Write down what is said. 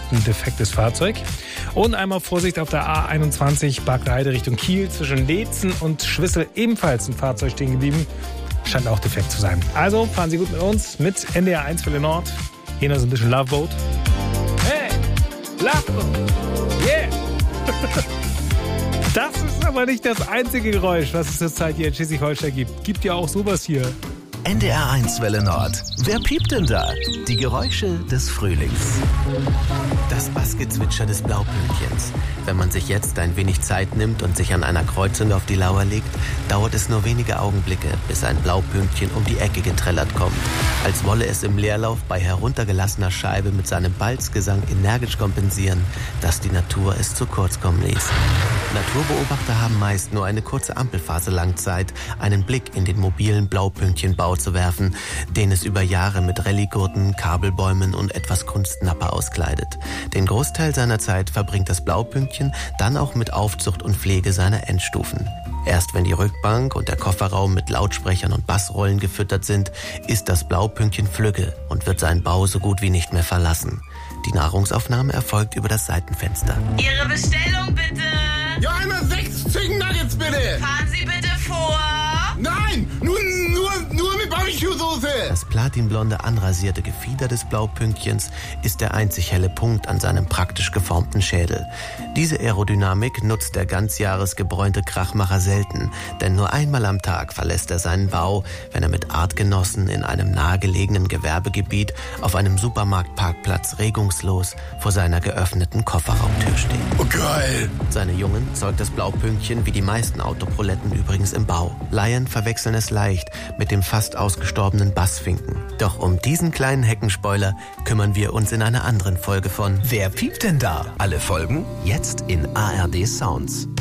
ein defektes Fahrzeug. Und einmal Vorsicht auf der A21 Bargreide Richtung Kiel. Zwischen Leetzen und Schwissel ebenfalls ein Fahrzeug stehen geblieben. Scheint auch defekt zu sein. Also fahren Sie gut mit uns, mit NDR 1 Welle Nord. Hier noch so ein bisschen Love Boat. Hey, Love Boat, yeah! Das ist aber nicht das einzige Geräusch, was es zurzeit hier in Schleswig-Holstein gibt. Gibt ja auch sowas hier. NDR 1 Welle Nord. Wer piept denn da? Die Geräusche des Frühlings. Das Bassgezwitscher des Blaupünktchens. Wenn man sich jetzt ein wenig Zeit nimmt und sich an einer Kreuzung auf die Lauer legt, dauert es nur wenige Augenblicke, bis ein Blaupünktchen um die Ecke getrellert kommt. Als wolle es im Leerlauf bei heruntergelassener Scheibe mit seinem Balzgesang energisch kompensieren, dass die Natur es zu kurz kommen ließ. Naturbeobachter haben meist nur eine kurze Ampelphase lang Zeit, einen Blick in den mobilen Blaupünktchenbau zu werfen, den es über Jahre mit Rallyegurten, Kabelbäumen und etwas Kunstnapper auskleidet. Den Großteil seiner Zeit verbringt das Blaupünktchen dann auch mit Aufzucht und Pflege seiner Endstufen. Erst wenn die Rückbank und der Kofferraum mit Lautsprechern und Bassrollen gefüttert sind, ist das Blaupünktchen flügge und wird seinen Bau so gut wie nicht mehr verlassen. Die Nahrungsaufnahme erfolgt über das Seitenfenster. Ihre Bestellung bitte! Ja, einmal 6 Chicken Nuggets bitte! Fahren Sie bitte vor! Nein, nur mit Barbecue-Soße! Das platinblonde, anrasierte Gefieder des Blaupünktchens ist der einzig helle Punkt an seinem praktisch geformten Schädel. Diese Aerodynamik nutzt der ganzjahresgebräunte Krachmacher selten, denn nur einmal am Tag verlässt er seinen Bau, wenn er mit Artgenossen in einem nahegelegenen Gewerbegebiet auf einem Supermarktparkplatz regungslos vor seiner geöffneten Kofferraumtür steht. Oh, geil! Seine Jungen zeugt das Blaupünktchen wie die meisten Autoproletten übrigens im Bau. Laien verwechseln es leicht mit dem fast ausgestorbenen Bassfinken. Doch um diesen kleinen Heckenspoiler kümmern wir uns in einer anderen Folge von Wer piept denn da? Alle Folgen jetzt in ARD Sounds.